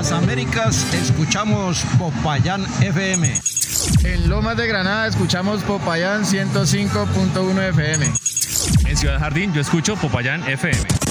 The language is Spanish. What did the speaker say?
las Américas escuchamos Popayán FM. En Lomas de Granada escuchamos Popayán 105.1 FM. En Ciudad Jardín yo escucho Popayán FM.